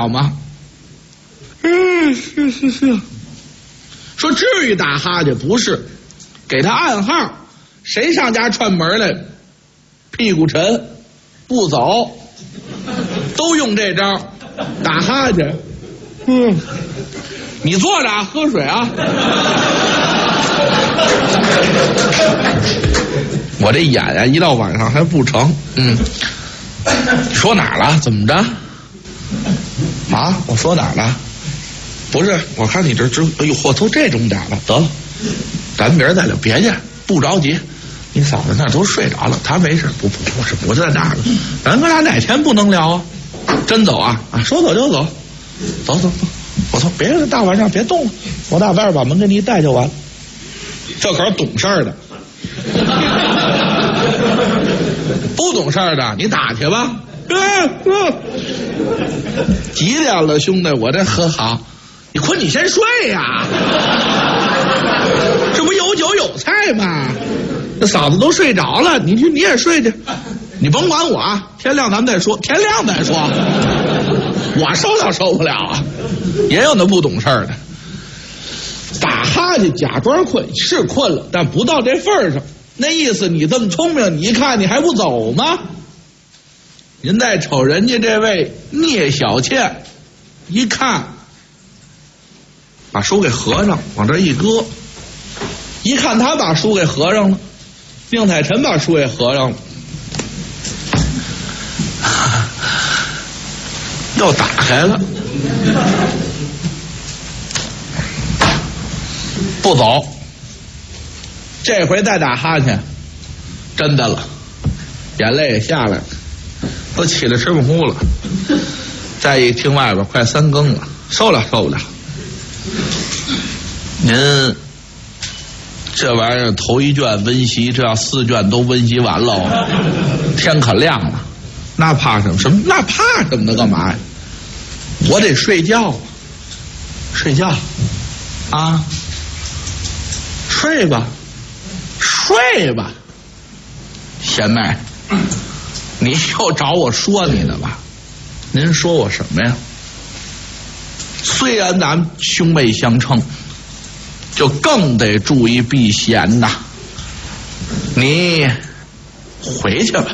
了吗？是。说至于打哈欠不是，给他暗号，谁上家串门来，屁股沉不走，都用这招打哈欠。你坐着啊，喝水啊。我这眼啊，一到晚上还不成。说哪儿了？怎么着？啊，我说哪儿了？不是，我看你这哎呦，嚯，都这种点了，得了，咱明儿再聊，别去，不着急。你嫂子那都睡着了，她没事，不在那儿了。咱哥俩哪天不能聊啊？真走啊？说走就走，走。我操，别大晚上别动了，我打外边把门给你一带就完了。这可是懂事儿的。不懂事儿的，你打去吧。几点了，兄弟？我这喝好。你困，你先睡呀。这不有酒有菜吗？这嫂子都睡着了，你也睡去。你甭管我啊，天亮咱们再说。天亮再说。我受不了啊。也有那不懂事儿的，打哈欠假装困，是困了，但不到这份儿上。那意思你这么聪明，你一看你还不走吗？您再瞅人家这位聂小倩，一看把书给合上，往这一搁，一看他把书给合上了，宁采臣把书给合上了，又打开了，不走，这回再打哈欠，真的了，眼泪也下来了，都起来吃不呼了。再一听外边快3更了，受不了。您这玩意儿头一卷温习，这要4卷都温习完了，天可亮了，那怕什么？那怕什么的干嘛呀？我得睡觉啊，睡觉啊，睡吧。贤妹，你又找我说你的吧？您说我什么呀？虽然咱们兄妹相称，就更得注意避嫌呐。你回去吧，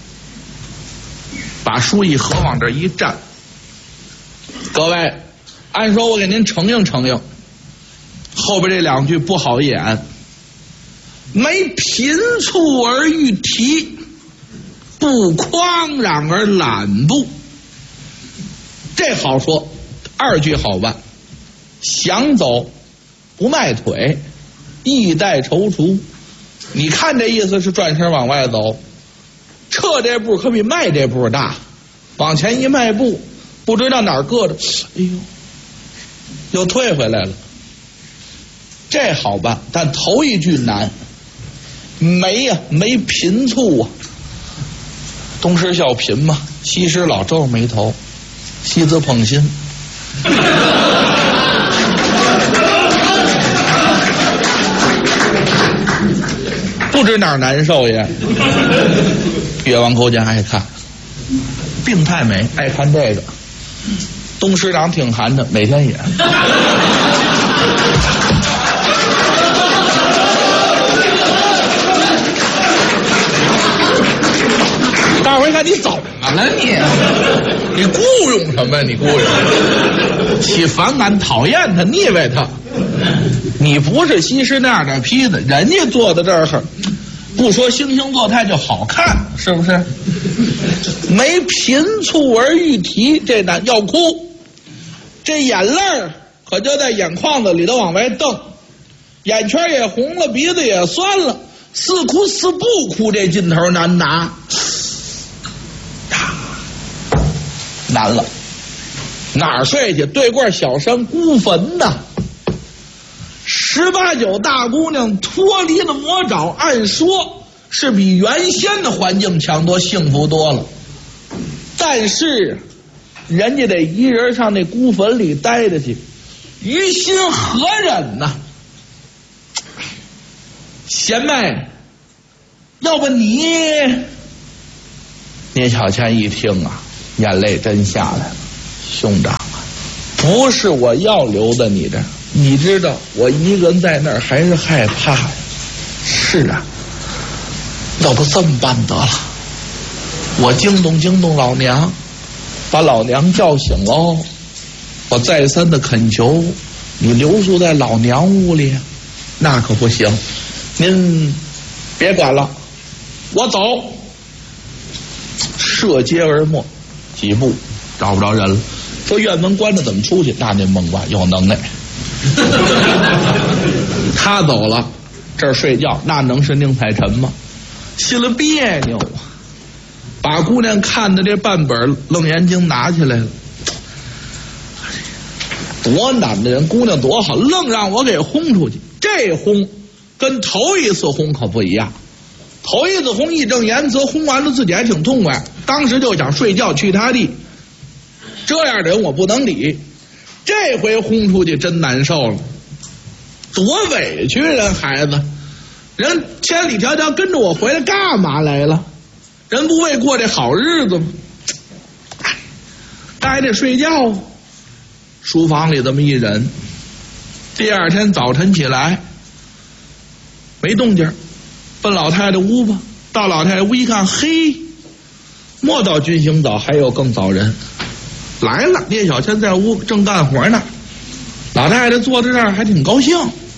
把书一合，往这一站。各位，按说我给您承应，后边这2句不好演。没贫促而欲提，不匡攘而懒步。这好说，2句好办。想走不迈腿，意待踌躇。你看这意思是转身往外走，撤这步可比迈这步大，往前一迈步，不知道哪儿搁着，哎呦，又退回来了。这好办，但头一句难。没贫促啊。东施效颦嘛，西施老皱眉头，西子捧心。不知哪儿难受也。越王勾践爱看，病太美爱看这个。东师长挺寒碜，每天演。大伙一看你怎么了你雇佣什么？你雇佣起反感讨厌他腻歪他。你不是西施那样的坯子，人家坐在这儿不说惺惺作态就好看，是不是？没贫促而欲啼，这男要哭，这眼泪可就在眼眶子里头往外瞪，眼圈也红了，鼻子也酸了，似哭似不哭，这劲头难拿。难了，哪儿睡去？对过小山孤坟呐，18、19大姑娘脱离了魔爪，按说是比原先的环境强多，幸福多了。但是人家得一人上那孤坟里待着去，于心何忍呢？贤妹，要不聂小倩一听啊，眼泪真下来了。 兄长啊，不是我要留在你这儿，你知道我一个人在那儿还是害怕呀。是啊，要不这么办得了，我惊动老娘，把老娘叫醒喽。我再三的恳求你留宿在老娘屋里，那可不行，您别管了，我走。涉街而没几步，找不着人了。说院门关着怎么出去？那您甭管，有能耐。他走了，这儿睡觉，那能是宁采臣吗？心里别扭啊！把姑娘看的这半本《楞严经》拿起来了，多难的人，姑娘多好，愣让我给轰出去。这轰跟头一次轰可不一样，头一次轰义正言辞，轰完了自己还挺痛快，当时就想睡觉去他地。这样的人我不能理，这回轰出去真难受了，多委屈人孩子，人千里迢迢跟着我回来干嘛来了？人不为过这好日子吗？还得睡觉。书房里这么一忍，第二天早晨起来没动静，奔老太太屋吧。到老太太屋一看，嘿，莫到君行早，还有更早人来了。聂小倩在屋正干活呢，老太太坐在这儿还挺高兴。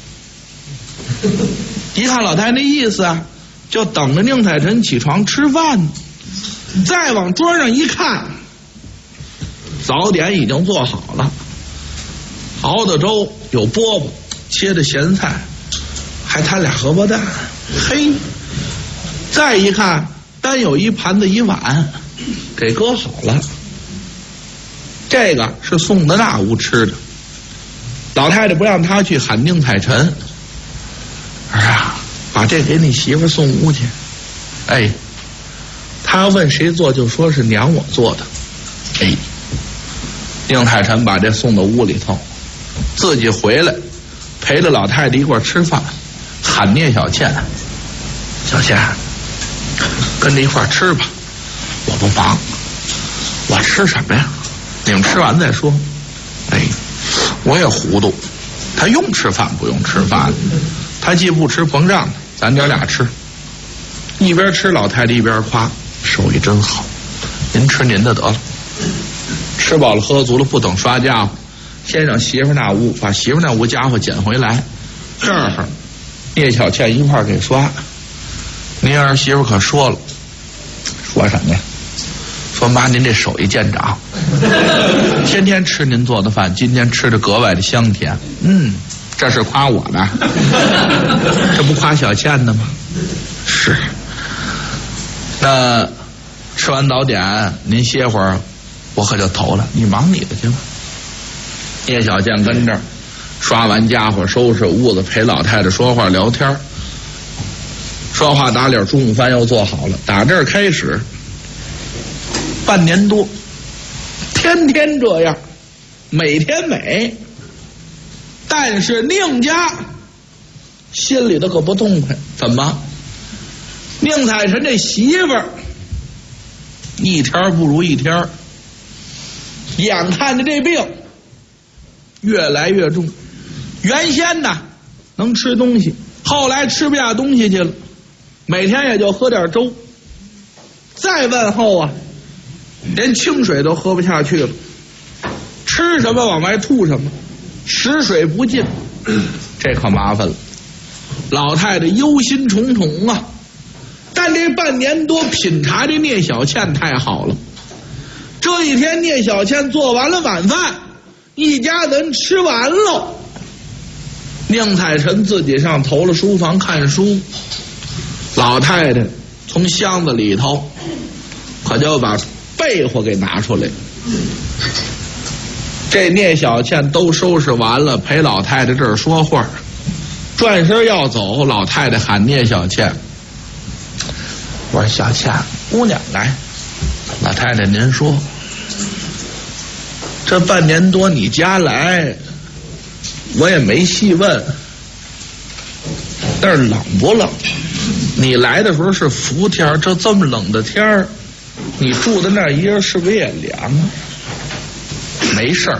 一看老太太那意思啊，就等着宁采臣起床吃饭呢。再往桌上一看，早点已经做好了，熬的粥，有饽饽，切的咸菜，还摊俩荷包蛋。嘿，再一看，单有一盘子一碗，给搁好了。这个是送到那屋吃的。老太太不让他去，喊宁采臣，儿啊，把这给你媳妇送屋去。哎，他要问谁做，就说是娘我做的。哎，宁采臣把这送到屋里头，自己回来陪着老太太一块吃饭，喊聂小倩，小倩跟着一块吃吧，我不忙，我吃什么呀？你们吃完再说。哎，我也糊涂，他用吃饭不用吃饭，他既不吃甭让他，咱娘俩吃。一边吃老太太一边夸，手艺真好，您吃您的得了。吃饱了喝足了，不等刷家伙，先上媳妇那屋，把媳妇那屋家伙捡回来。这儿聂小倩一块给刷。您儿媳妇可说了，说什么呀？说妈您这手艺见长，天天吃您做的饭，今天吃的格外的香甜。这是夸我的，这不夸小倩的吗？是。那吃完早点您歇会儿，我可就投了，你忙你的去吧。聂小倩跟这儿刷完家伙，收拾屋子，陪老太太说话聊天，说话打理，中午饭又做好了。打这儿开始半年多，天天这样，每天美。但是宁家心里头可不痛快，怎么？宁采臣这媳妇儿一天不如一天，眼看着这病越来越重。原先呢能吃东西，后来吃不下东西去了，每天也就喝点粥。再往后啊，连清水都喝不下去了，吃什么往外吐什么，食水不进，这可麻烦了。老太太忧心忡忡啊。但这半年多品茶这聂小倩太好了。这一天聂小倩做完了晚饭，一家人吃完了，宁采臣自己上投了书房看书，老太太从箱子里头可就把被窝给拿出来。这聂小倩都收拾完了，陪老太太这儿说话，转身要走，老太太喊聂小倩，我说小倩姑娘来。老太太您说，这半年多你家来我也没细问，但是冷不冷？你来的时候是伏天，这么冷的天儿，你住在那儿一人是不是也凉啊？ 没事儿，